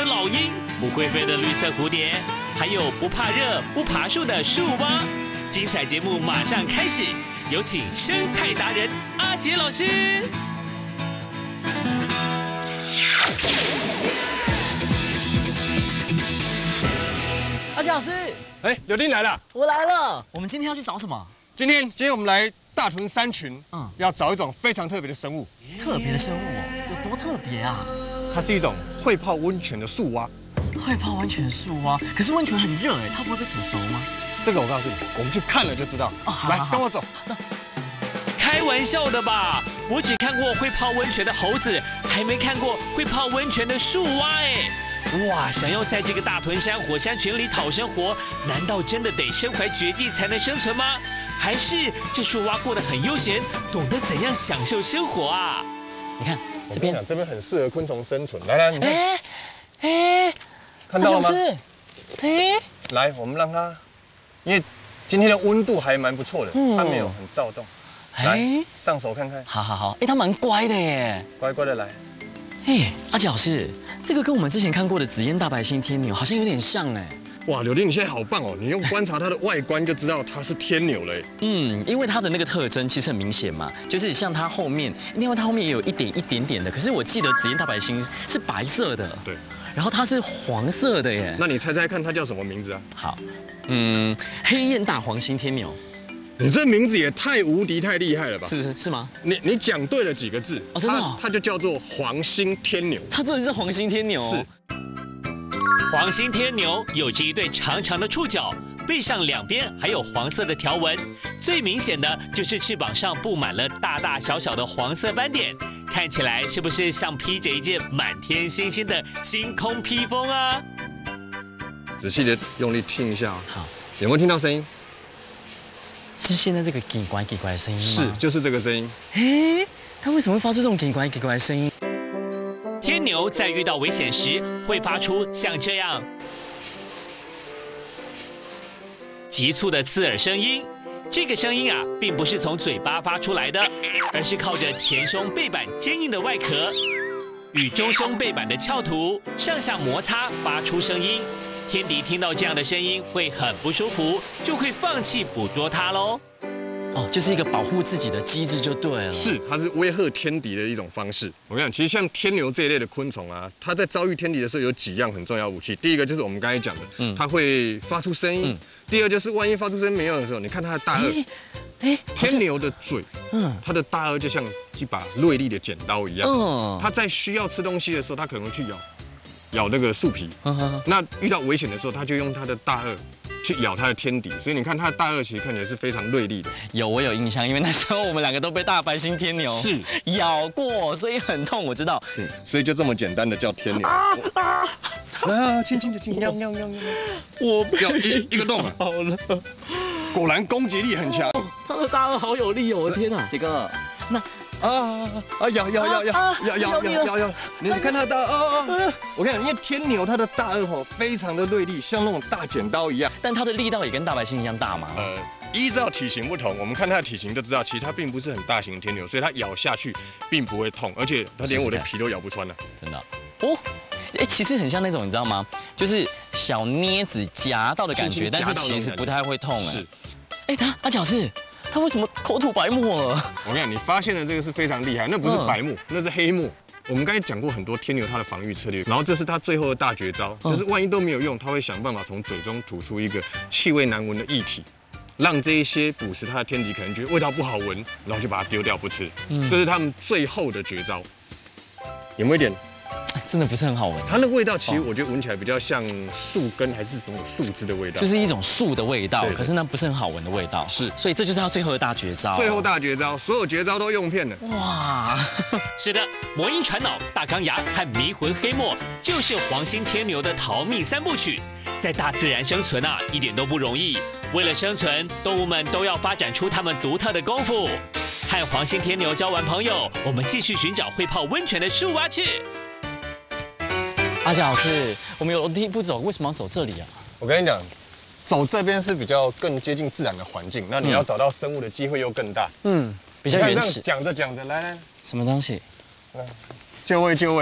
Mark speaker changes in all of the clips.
Speaker 1: 老鹰，不会飞的绿色蝴蝶，还有不怕热、不爬树的树蛙。精彩节目马上开始，有请生态达人阿杰老师。
Speaker 2: 阿杰老师，
Speaker 3: 哎，柳丁来了，
Speaker 2: 我来了。我们今天要去找什么？
Speaker 3: 今天我们来大屯山群，要找一种非常特别的生物。
Speaker 2: 特别的生物哦，有多特别啊？
Speaker 3: 它是一种会泡温泉的树蛙。
Speaker 2: 会泡温泉树蛙，可是温泉很热哎，它不会被煮熟吗？
Speaker 3: 这个我告诉你，我们去看了就知道。
Speaker 2: 哦，
Speaker 3: 来，跟我走。
Speaker 2: 走。
Speaker 1: 开玩笑的吧？我只看过会泡温泉的猴子，还没看过会泡温泉的树蛙哎。哇，想要在这个大屯山火山群里讨生活，难道真的得身怀绝技才能生存吗？还是这树蛙过得很悠闲，懂得怎样享受生活啊？
Speaker 2: 你看
Speaker 3: 这边，这边很适合昆虫生存。来，你看，看到了吗？来，我们让它，因为今天的温度还蛮不错的，它没有很躁动。来，上手看看。
Speaker 2: 好，它蛮乖的耶。
Speaker 3: 乖乖的来。
Speaker 2: 阿杰老师，这个跟我们之前看过的紫烟大白星天牛好像有点像哎。
Speaker 3: 哇，柳丁，你现在好棒哦！你用观察它的外观就知道它是天牛了。
Speaker 2: 因为它的那个特征其实很明显嘛，就是像它后面，因为它后面也有一点点的，可是我记得紫烟大白星是白色的，
Speaker 3: 对，
Speaker 2: 然后它是黄色的耶。
Speaker 3: 那你猜猜看它叫什么名字啊？
Speaker 2: 好，黑燕大黄星天牛。
Speaker 3: 你这名字也太无敌、太厉害了吧？
Speaker 2: 是不是？是吗？
Speaker 3: 你讲对了几个字
Speaker 2: 哦，真的哦。
Speaker 3: 它就叫做黄星天牛。
Speaker 2: 它真的是黄星天牛。
Speaker 3: 是。
Speaker 1: 黄星天牛有着一对长长的触角，背上两边还有黄色的条纹，最明显的就是翅膀上布满了大大小小的黄色斑点，看起来是不是像披着一件满天星星的星空披风啊？
Speaker 3: 仔细的用力听一下。
Speaker 2: 好，
Speaker 3: 有没有听到声音？
Speaker 2: 是现在这个叽呱的声音吗？
Speaker 3: 是，就是这个声音。
Speaker 2: 它为什么会发出这种叽呱的声音？
Speaker 1: 天牛在遇到危险时会发出像这样急促的刺耳声音。这个声音啊，并不是从嘴巴发出来的，而是靠着前胸背板坚硬的外壳与中胸背板的翘突上下摩擦发出声音。天敌听到这样的声音会很不舒服，就会放弃捕捉它喽。
Speaker 2: 哦，就是一个保护自己的机制就对了。
Speaker 3: 是，它是威吓天敌的一种方式。我跟你讲，其实像天牛这一类的昆虫啊，它在遭遇天敌的时候有几样很重要武器。第一个就是我们刚才讲的，它会发出声音。第二就是万一发出声音没有的时候，你看它的大颚，天牛的嘴，它的大颚就像一把锐利的剪刀一样。它在需要吃东西的时候，它可能去咬那个树皮。那遇到危险的时候，它就用它的大颚去咬它的天敌，所以你看它的大颚其实看起来是非常锐利的。
Speaker 2: 我有印象，因为那时候我们两个都被大白星天牛咬过，所以很痛，我知道。
Speaker 3: 所以就这么简单的叫天牛。轻轻的喵喵喵喵。
Speaker 2: 我
Speaker 3: 要一个洞啊！
Speaker 2: 好了，
Speaker 3: 果然攻击力很强。
Speaker 2: 它的大颚好有力哦！我的天哪，这个那。
Speaker 3: 咬！你看它的大颚我跟你讲，因为天牛它的大颚非常的锐利，像那种大剪刀一样。
Speaker 2: 但它的力道也跟大白星一样大吗？
Speaker 3: 依照体型不同，我们看它的体型就知道，其实它并不是很大型的天牛，所以它咬下去并不会痛，而且它连我的皮都咬不穿了。
Speaker 2: 真的哦。其实很像那种你知道吗？就是小镊子夹到的感觉，但是其实不太会痛哎。阿角是。他为什么口吐白沫了？
Speaker 3: 我跟你讲，你发现的这个是非常厉害，那不是白沫，那是黑沫。我们刚才讲过很多天牛它的防御策略，然后这是它最后的大绝招，就是万一都没有用，它会想办法从嘴中吐出一个气味难闻的液体，让这一些捕食它的天敌可能觉得味道不好闻，然后就把它丢掉不吃。这是他们最后的绝招。有没有一点？
Speaker 2: 真的不是很好闻。
Speaker 3: 它那个味道其实我觉得闻起来比较像树根还是什么树枝的味道，
Speaker 2: 就是一种树的味道，可是那不是很好闻的味道。
Speaker 3: 是，
Speaker 2: 所以这就是它最后的大绝招。
Speaker 3: 最后大绝招，所有绝招都用遍了。
Speaker 2: 哇，
Speaker 1: 是的，魔音传脑、大钢牙和迷魂黑墨就是黄星天牛的逃命三部曲。在大自然生存啊，一点都不容易。为了生存，动物们都要发展出它们独特的功夫。和黄星天牛交完朋友，我们继续寻找会泡温泉的树蛙去。
Speaker 2: 阿杰老师，我们有楼梯不走，为什么要走这里啊？
Speaker 3: 我跟你讲，走这边是比较更接近自然的环境，那你要找到生物的机会又更大。
Speaker 2: 比较原始。
Speaker 3: 讲着，来，
Speaker 2: 什么东西？
Speaker 3: 就位。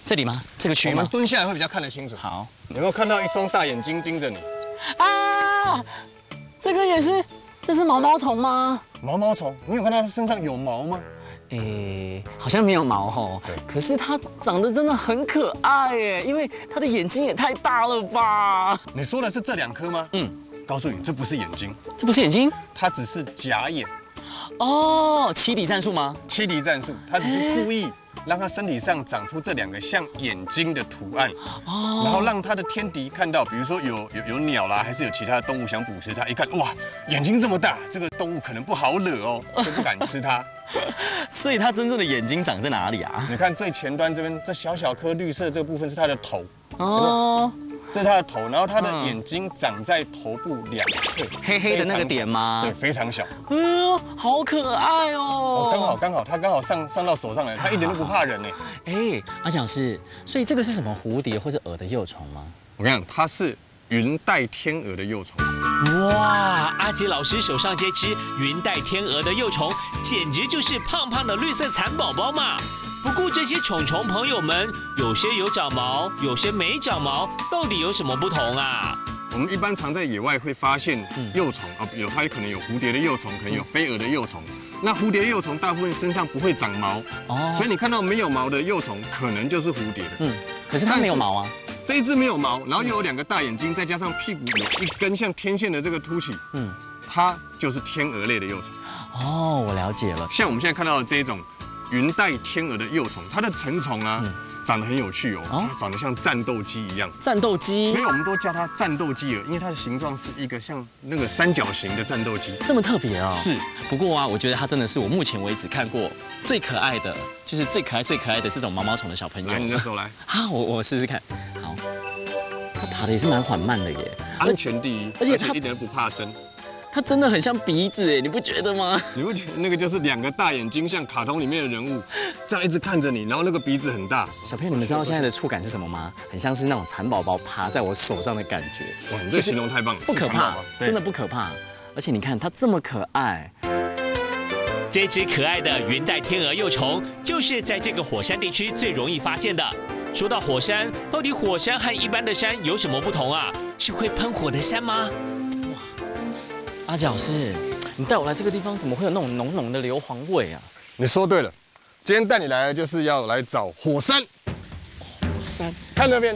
Speaker 2: 这里吗？这个区
Speaker 3: 我们
Speaker 2: 吗？
Speaker 3: 蹲下来会比较看得清楚。
Speaker 2: 好。
Speaker 3: 有没有看到一双大眼睛盯着你？
Speaker 2: 啊，这个也是，这是毛毛虫吗？
Speaker 3: 毛毛虫，你有看到它身上有毛吗？
Speaker 2: 好像没有毛吼。
Speaker 3: 对。
Speaker 2: 可是它长得真的很可爱耶，因为它的眼睛也太大了吧？
Speaker 3: 你说的是这2颗吗？告诉你，这不是眼睛，
Speaker 2: 这不是眼睛，
Speaker 3: 它只是假眼。
Speaker 2: 哦，7敌战术吗
Speaker 3: ？7敌战术，它只是故意让它身体上长出这2个像眼睛的图案，然后让它的天敌看到，比如说有鸟啦，还是有其他的动物想捕食它，一看哇，眼睛这么大，这个动物可能不好惹哦，就不敢吃它。
Speaker 2: 所以它真正的眼睛长在哪里啊？
Speaker 3: 你看最前端这边，这小颗绿色这个部分是它的头。
Speaker 2: 哦。
Speaker 3: 这是它的头，然后它的眼睛长在头部2侧，
Speaker 2: 黑黑的那个点吗？
Speaker 3: 对，非常小。
Speaker 2: 好可爱哦！
Speaker 3: 刚好，它刚好上到手上来，它一点都不怕人呢。
Speaker 2: 阿蒋老师，所以这个是什么蝴蝶或者蛾的幼虫吗？
Speaker 3: 我跟你讲，它是云带天鹅的幼虫。
Speaker 1: 哇，阿杰老师手上这只云带天鹅的幼虫，简直就是胖胖的绿色蚕宝宝嘛！不过这些虫虫朋友们，有些有长毛，有些没长毛，到底有什么不同啊？
Speaker 3: 我们一般常在野外会发现幼虫它可能有蝴蝶的幼虫，可能有飞蛾的幼虫。那蝴蝶幼虫大部分身上不会长毛，所以你看到没有毛的幼虫，可能就是蝴蝶的。
Speaker 2: 可是它没有毛啊。
Speaker 3: 这一只没有毛，然后又有2个大眼睛，再加上屁股有一根像天线的这个凸起，它就是天鹅类的幼虫。
Speaker 2: 哦，我了解了。
Speaker 3: 像我们现在看到的这一种云带天鹅的幼虫，它的成虫啊，长得很有趣哦，它长得像战斗机一样。
Speaker 2: 战斗机，
Speaker 3: 所以我们都叫它战斗机蛾，因为它的形状是一个像那个三角形的战斗机。
Speaker 2: 这么特别哦。
Speaker 3: 是。
Speaker 2: 不过啊，我觉得它真的是我目前为止看过最可爱的，就是最可爱的这种毛毛虫的小朋友。
Speaker 3: 来，你的手来。
Speaker 2: 我试试看。好。它爬的也是蛮缓慢的耶。
Speaker 3: 安全第一，而且它一点都不怕生。
Speaker 2: 它真的很像鼻子哎，你不觉得吗？
Speaker 3: 你不觉得那个就是2个大眼睛，像卡通里面的人物，这样一直看着你，然后那个鼻子很大。
Speaker 2: 小朋友，你们知道现在的触感是什么吗？很像是那种蚕宝宝爬在我手上的感觉。
Speaker 3: 哇，你这形容太棒了，
Speaker 2: 不可怕，真的不可怕。而且你看它这么可爱。
Speaker 1: 这只可爱的云带天鹅幼虫，就是在这个火山地区最容易发现的。说到火山，到底火山和一般的山有什么不同啊？是会喷火的山吗？
Speaker 2: 阿蒋老师，你带我来这个地方，怎么会有那种浓浓的硫磺味啊？
Speaker 3: 你说对了，今天带你来就是要来找火山。
Speaker 2: 火山，
Speaker 3: 看那边。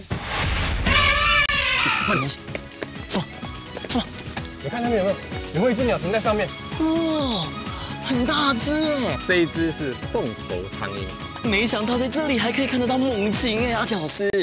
Speaker 2: 什么东西？什么？
Speaker 3: 你看那边有没有一只鸟停在上面？
Speaker 2: 哦，很大只哎！
Speaker 3: 这一只是凤头苍鹰。
Speaker 2: 没想到在这里还可以看得到猛禽哎，阿蒋老师。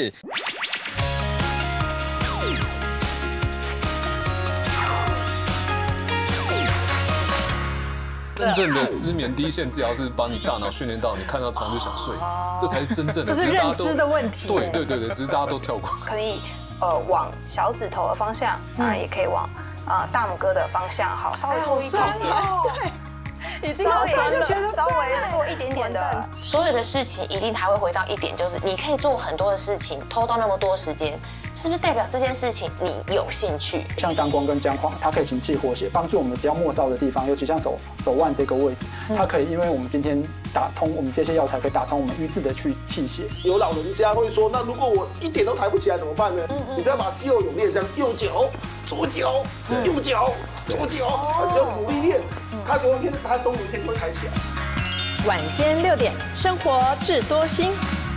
Speaker 4: 真正的失眠第一线治疗是把你大脑训练到你看到床就想睡，这才是真正的。
Speaker 5: 这是认知的问题。
Speaker 4: 对，只是大家都跳过。
Speaker 5: 可以往小指头的方向，当然也可以往大拇哥的方向，好，稍微做一点点。对，已经好酸了，稍微做一点点的。
Speaker 6: 所有的事情一定还会回到一点，就是你可以做很多的事情，拖到那么多时间。是不是代表这件事情你有兴趣？
Speaker 7: 像钢光跟姜黄，它可以行气活血，帮助我们只要末梢的地方，尤其像手腕这个位置，它可以因为我们今天打通我们这些药材，可以打通我们瘀滞的气血。
Speaker 8: 有老人家会说，那如果我一点都抬不起来怎么办呢？你只要把肌肉有练，这样右脚、左脚、右脚、左脚，你就努力练，他终有一天就会抬起来。
Speaker 5: 晚间6点，生活智多星。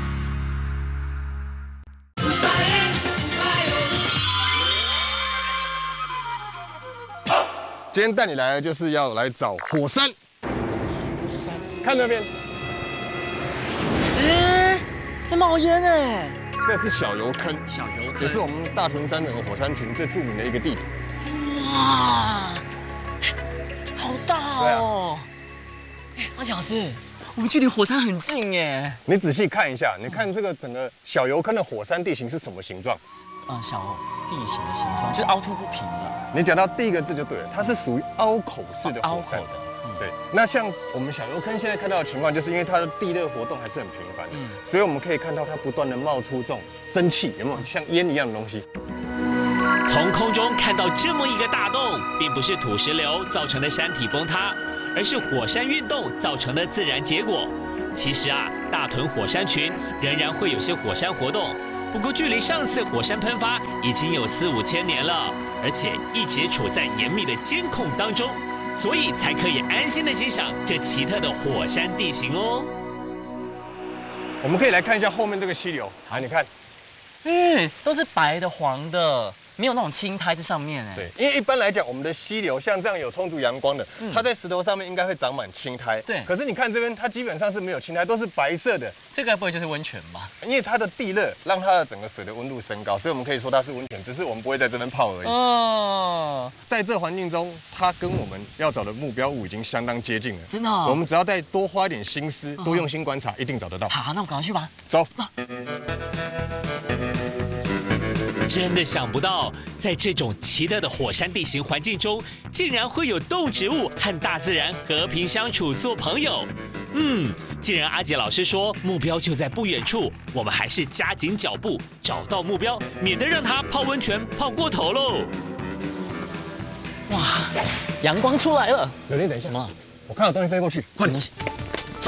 Speaker 3: 今天带你来的就是要来找火山。
Speaker 2: 火山，
Speaker 3: 看那边，
Speaker 2: 在冒烟哎！
Speaker 3: 这是小油坑，也是我们大屯山整个火山群最著名的一个地点。
Speaker 2: 哇，好大哦！阿蒋老师，我们距离火山很近哎。
Speaker 3: 你仔细看一下，你看这个整个小油坑的火山地形是什么形状？
Speaker 2: 小地形的形状就是凹凸不平的。
Speaker 3: 你讲到第一个字就对了，它是属于凹口式的火山。对，那像我们小油坑现在看到的情况，就是因为它的地热活动还是很频繁的，所以我们可以看到它不断的冒出这种蒸汽，有没有像烟一样的东西？
Speaker 1: 从空中看到这么一个大洞，并不是土石流造成的山体崩塌，而是火山运动造成的自然结果。 其实啊，大屯火山群仍然会有些火山活动，不过距离上次火山喷发已经有4、5千年了，而且一直处在严密的监控当中，所以才可以安心的欣赏这奇特的火山地形哦。
Speaker 3: 我们可以来看一下后面这个溪流，来你看，
Speaker 2: 都是白的、黄的，没有那种青苔在上面哎。
Speaker 3: 对，因为一般来讲，我们的溪流像这样有充足阳光的，它在石头上面应该会长满青苔。
Speaker 2: 对，
Speaker 3: 可是你看这边，它基本上是没有青苔，都是白色的。
Speaker 2: 这个不会就是温泉吧？
Speaker 3: 因为它的地热让它的整个水的温度升高，所以我们可以说它是温泉，只是我们不会在这边泡而已。
Speaker 2: 哦，
Speaker 3: 在这环境中，它跟我们要找的目标物已经相当接近了。
Speaker 2: 真的哦？
Speaker 3: 我们只要再多花一点心思，多用心观察，一定找得到。
Speaker 2: 好，那我赶快去吧。
Speaker 3: 走。
Speaker 1: 真的想不到，在这种奇特的火山地形环境中，竟然会有动植物和大自然和平相处，做朋友。既然阿杰老师说目标就在不远处，我们还是加紧脚步，找到目标，免得让他泡温泉泡过头喽。
Speaker 2: 哇，阳光出来了！
Speaker 3: 柳林，等一下，
Speaker 2: 怎么了？
Speaker 3: 我看到东西飞过去，快点！
Speaker 2: 走。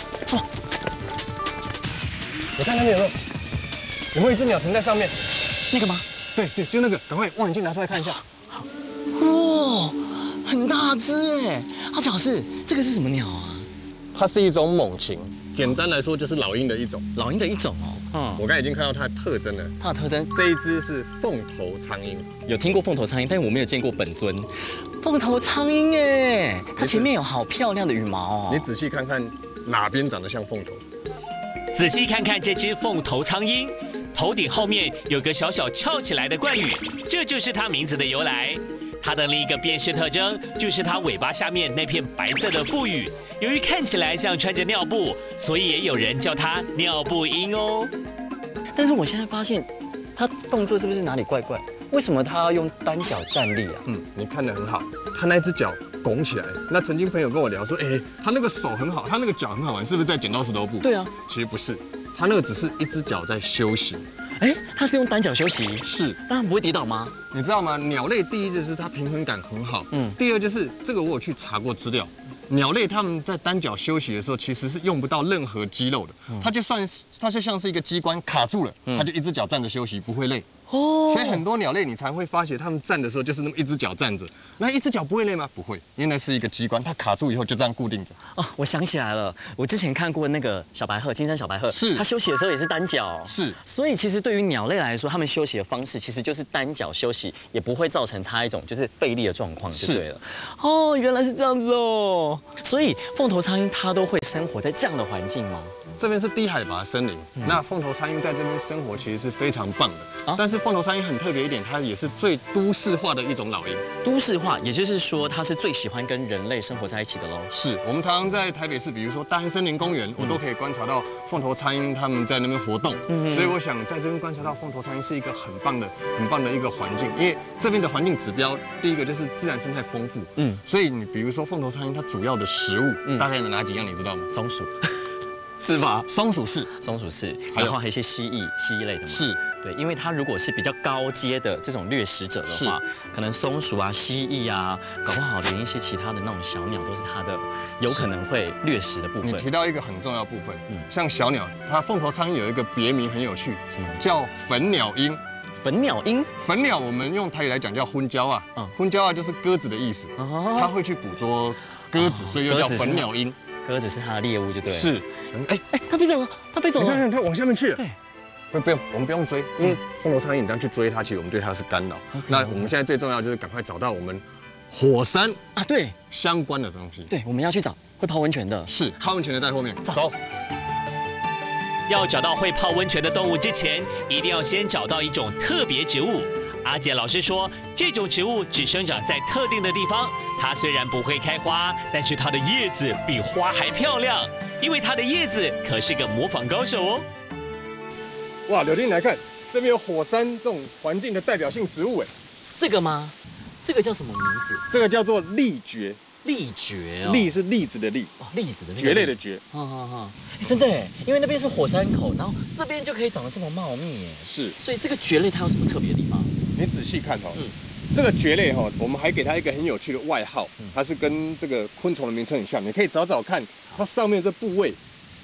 Speaker 3: 我看那边有没有一只鸟停在上面？
Speaker 2: 那个吗？
Speaker 3: 对，就那个，赶快望远镜拿出来看一下。
Speaker 2: 哦，很大只哎！阿杰老师，这个是什么鸟啊？
Speaker 3: 它是一种猛禽，简单来说就是老鹰的一种。
Speaker 2: 老鹰的一种哦。
Speaker 3: 我刚才已经看到它的特征了。
Speaker 2: 它的特征？
Speaker 3: 这一只是凤头苍鹰。有
Speaker 2: 听过凤头苍鹰，但我没有见过本尊。凤头苍鹰哎，它前面有好漂亮的羽毛哦。
Speaker 3: 你仔细看看哪边长得像凤头？
Speaker 1: 仔细看看这只凤头苍鹰，头顶后面有个小小翘起来的冠羽，这就是它名字的由来。它的另一个辨识特征就是它尾巴下面那片白色的腹羽，由于看起来像穿着尿布，所以也有人叫它尿布鹰哦。
Speaker 2: 但是我现在发现，它动作是不是哪里怪怪？为什么它要用单脚站立啊？
Speaker 3: 你看得很好，它那只脚拱起来。那曾经朋友跟我聊说，他那个手很好，他那个脚很好玩，是不是在剪刀石头布？
Speaker 2: 对啊，
Speaker 3: 其实不是，他那个只是一只脚在休息。
Speaker 2: 它是用单脚休息，
Speaker 3: 是，
Speaker 2: 但它不会跌倒吗？
Speaker 3: 你知道吗？鸟类第一就是它平衡感很好，第二就是这个我有去查过资料，鸟类它们在单脚休息的时候其实是用不到任何肌肉的，它就像是一个机关卡住了，它就一只脚站着休息，不会累。所以很多鸟类你常会发现它们站的时候就是那么一只脚站着，那一只脚不会累吗？不会，因为那是一个机关，它卡住以后就这样固定着。
Speaker 2: 哦，我想起来了，我之前看过那个小白鹤，金山小白鹤，
Speaker 3: 是它
Speaker 2: 休息的时候也是单脚，
Speaker 3: 是。
Speaker 2: 所以其实对于鸟类来说，它们休息的方式其实就是单脚休息，也不会造成它一种就是费力的状况，就对了。哦，原来是这样子哦。所以凤头苍鹰它都会生活在这样的环境吗？
Speaker 3: 这边是低海拔森林，那凤头苍鹰在这边生活其实是非常棒的。但是凤头苍鹰很特别一点，它也是最都市化的一种老鹰。
Speaker 2: 都市化，也就是说它是最喜欢跟人类生活在一起的喽。
Speaker 3: 是我们常常在台北市，比如说大安森林公园，我都可以观察到凤头苍鹰它们在那边活动。所以我想在这边观察到凤头苍鹰是一个很棒的一个环境，因为这边的环境指标，第一个就是自然生态丰富。所以你比如说凤头苍鹰它主要的食物大概有哪几样，你知道吗？
Speaker 2: 松鼠。是吧？
Speaker 3: 松鼠是，
Speaker 2: 然后还有一些蜥蜴类的嘛。是，对，因为它如果是比较高阶的这种掠食者的话，可能松鼠啊、蜥蜴啊，搞不好连一些其他的那种小鸟都是它的有可能会掠食的部分。
Speaker 3: 你提到一个很重要部分，像小鸟，它凤头苍鹰有一个别名很有趣，什么叫粉鸟鹰？
Speaker 2: 粉鸟鹰，
Speaker 3: 粉鸟我们用台语来讲叫昏椒啊，昏椒啊就是鸽子的意思，它会去捕捉鸽子，所以又叫粉鸟鹰。
Speaker 2: 鸽子是它的猎物，就对了。
Speaker 3: 是，
Speaker 2: 它飞走了，
Speaker 3: 你看它往下面去了。对，不用，我们不用追，因为凤头苍鹰你这样去追它，其实我们对它是干扰。那我们现在最重要就是赶快找到我们火山
Speaker 2: 啊，对，
Speaker 3: 相关的东西。
Speaker 2: 对，我们要去找会泡温泉的。
Speaker 3: 是，泡温泉的在后面。走。
Speaker 1: 要找到会泡温泉的动物之前，一定要先找到一种特别植物。阿杰老师说，这种植物只生长在特定的地方。它虽然不会开花，但是它的叶子比花还漂亮，因为它的叶子可是个模仿高手哦。
Speaker 3: 哇，柳丁，你来看，这边有火山这种环境的代表性植物，哎，
Speaker 2: 这个吗？这个叫什么名字？
Speaker 3: 这个叫做栗蕨。
Speaker 2: 栗蕨哦，
Speaker 3: 栗是栗子的栗，
Speaker 2: 栗子的
Speaker 3: 蕨类的蕨。
Speaker 2: 真的哎，因为那边是火山口，然后这边就可以长得这么茂密哎。
Speaker 3: 是，
Speaker 2: 所以这个蕨类它有什么特别的地方？
Speaker 3: 你仔细看哦，这个蕨类哈，我们还给它一个很有趣的外号，它是跟这个昆虫的名称很像，你可以找找看它上面这部位，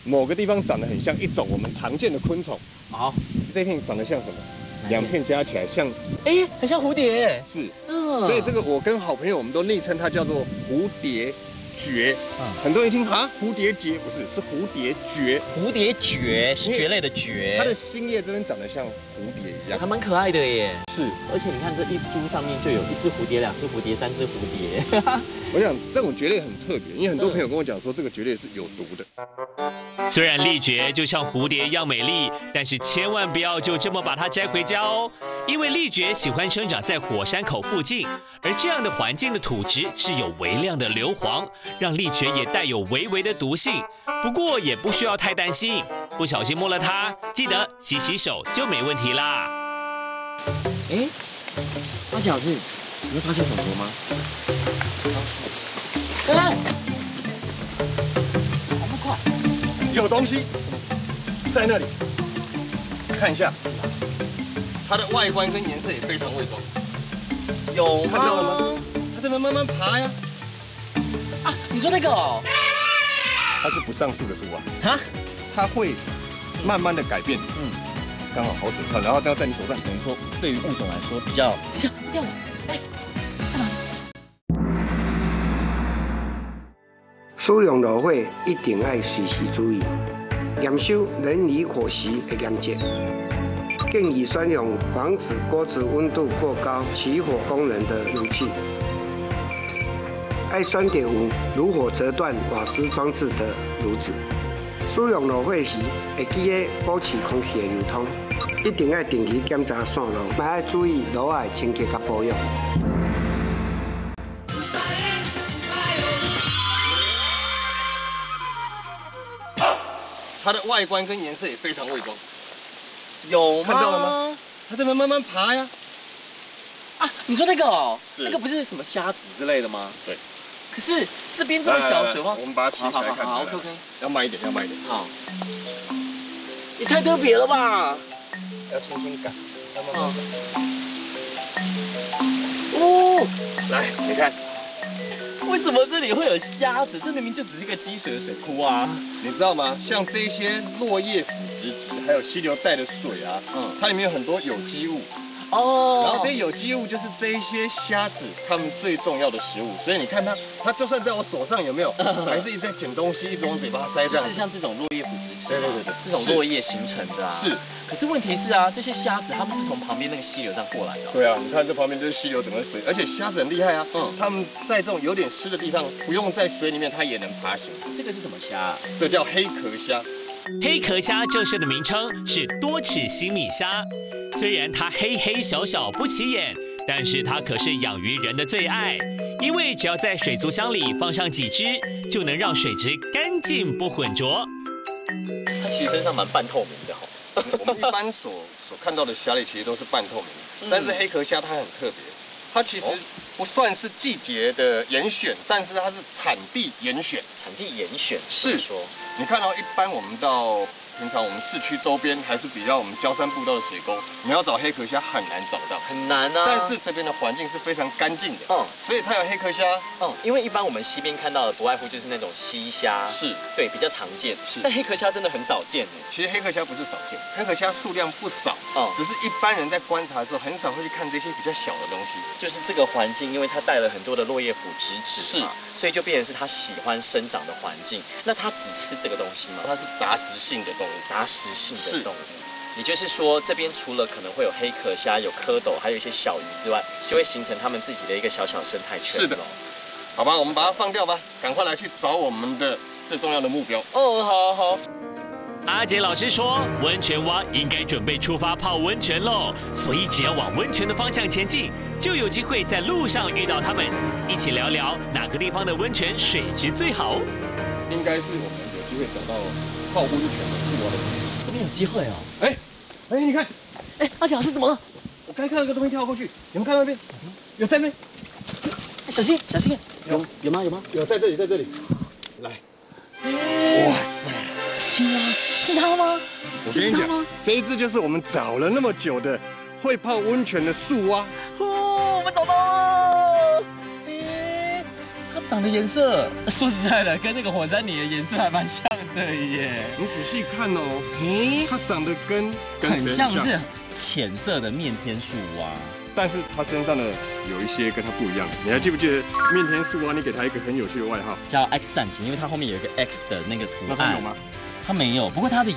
Speaker 3: 某个地方长得很像一种我们常见的昆虫。
Speaker 2: 好，
Speaker 3: 这片长得像什么？2片加起来像，
Speaker 2: 很像蝴蝶。
Speaker 3: 是，所以这个我跟好朋友我们都昵称它叫做蝴蝶蕨。很多人一听啊，蝴蝶结不是，是蝴蝶蕨。
Speaker 2: 蝴蝶蕨是蕨类的蕨，
Speaker 3: 它的新叶这边长得像蝴蝶一样，
Speaker 2: 还蛮可爱的耶。
Speaker 3: 是，
Speaker 2: 而且你看这一株上面就有1只蝴蝶、2只蝴蝶、3只蝴蝶。
Speaker 3: 我想这种蕨类很特别，因为很多朋友跟我讲说这个蕨类是有毒的。
Speaker 1: 虽然丽蕨就像蝴蝶一样美丽，但是千万不要就这么把它摘回家哦，因为丽蕨喜欢生长在火山口附近，而这样的环境的土质是有微量的硫磺，让丽蕨也带有微微的毒性。不过也不需要太担心，不小心摸了它，记得洗洗手就没问题啦。
Speaker 2: 阿奇老师，你会发现什么吗？
Speaker 3: 有东西在那里，看一下，它的外观跟颜色也非常伪装。
Speaker 2: 有吗？
Speaker 3: 看到了吗？它这边慢慢爬呀。
Speaker 2: 你说那个哦？
Speaker 3: 它是不上树的树啊。它会慢慢的改变。刚好好准看，然后它在你手上，
Speaker 2: 等于说对于物种来说比较，等一下掉了，在哪里？
Speaker 9: 使用芦荟一定要随时注意，验收人离火时的严格。建议选用防止锅子温度过高起火功能的炉器。爱选择有炉火折断瓦斯装置的炉子。使用芦荟时，会记得保持空气的流通。一定要定期检查线路，还要注意炉仔的清洁和保养。
Speaker 3: 它的外观跟颜色也非常伪装。
Speaker 2: 有吗？
Speaker 3: 看到了吗？它这边慢慢爬呀。
Speaker 2: 你说那个哦？
Speaker 3: 是。
Speaker 2: 那个不是什么虾子之类的吗？
Speaker 3: 对。
Speaker 2: 可是这边这么小水花，
Speaker 3: 我们把它切开看。
Speaker 2: 好 ，OK。
Speaker 3: 要慢一点，要慢一点。
Speaker 2: 好。也太特别了吧！
Speaker 3: 要轻轻擀，要慢慢擀。来，你看。
Speaker 2: 为什么这里会有虾子？这明明就只是一个积水的水库啊！
Speaker 3: 你知道吗？像这些落叶腐殖质，还有溪流带的水啊，它里面有很多有机物。然后这些有机物就是这一些虾子它们最重要的食物，所以你看它就算在我手上有没有，还是一直在捡东西，一直往嘴巴塞这样。
Speaker 2: 就是像这种落叶腐殖质，
Speaker 3: 对，
Speaker 2: 这种落叶形成的啊。
Speaker 3: 是。
Speaker 2: 可是问题是啊，这些虾子它们是从旁边那个溪流这样过来的。
Speaker 3: 对啊，你看这旁边就是溪流整个水，而且虾子很厉害啊。它们在这种有点湿的地方，不用在水里面，它也能爬行。
Speaker 2: 这个是什么虾？
Speaker 3: 这叫黑壳虾。
Speaker 1: 黑壳虾正式的名称是多齿新米虾。虽然它黑黑小小不起眼，但是它可是养鱼人的最爱，因为只要在水族箱里放上几只，就能让水质干净不浑浊。
Speaker 2: 它其实身上蛮半透明的哈。
Speaker 3: 我们一般所看到的虾类其实都是半透明，但是黑壳虾它很特别，它其实不算是季节的严选，但是它是产地严选。
Speaker 2: 产地严选
Speaker 3: 是说，你看到一般我们到平常我们市区周边还是比较我们郊山步道的水沟，你要找黑壳虾很难找到，
Speaker 2: 很难啊。
Speaker 3: 但是这边的环境是非常干净的，所以才有黑壳虾。
Speaker 2: 因为一般我们西边看到的不外乎就是那种溪虾，是对比较常见，是。但黑壳虾真的很少见诶。
Speaker 3: 其实黑壳虾不是少见，黑壳虾数量不少，只是一般人在观察的时候很少会去看这些比较小的东西。
Speaker 2: 就是这个环境，因为它带了很多的落叶腐殖质嘛，所以就变成是它喜欢生长的环境。那它只吃这个东西吗？
Speaker 3: 它是杂食性的动物。
Speaker 2: 杂食性的动物，也就是说，这边除了可能会有黑壳虾、有蝌蚪，还有一些小鱼之外，就会形成他们自己的一个小小生态圈。
Speaker 3: 是的，好吧，我们把它放掉吧，赶快来去找我们的最重要的目标。
Speaker 2: 好。
Speaker 1: 阿杰老师说，温泉蛙应该准备出发泡温泉喽，所以只要往温泉的方向前进，就有机会在路上遇到他们，一起聊聊哪个地方的温泉水质最好。
Speaker 3: 应该是我们有机会找到泡温泉的树蛙的，
Speaker 2: 这边有机会哦。
Speaker 3: 你看，
Speaker 2: 阿杰老师怎么了？
Speaker 3: 我刚看到一个东西跳过去，你们看那边，有在那边，
Speaker 2: 小心，有吗？
Speaker 3: 有在这里，来，
Speaker 2: 哇塞，是青蛙，是它吗？
Speaker 3: 我跟你讲，这一只就是我们找了那么久的会泡温泉的树蛙。
Speaker 2: 我们找到了。它长的颜色，说实在的，跟那个火山泥的颜色还蛮像的。 的耶。
Speaker 3: 你仔细看哦，它长得跟
Speaker 2: 很像是浅色的面天树蛙，
Speaker 3: 但是它身上的有一些跟它不一样。你还记不记得面天树蛙？你给它一个很有趣的外号，
Speaker 2: 叫 X 战警，因为它后面有一个 X 的那个图案。
Speaker 3: 那它有吗？
Speaker 2: 它没有，不过它的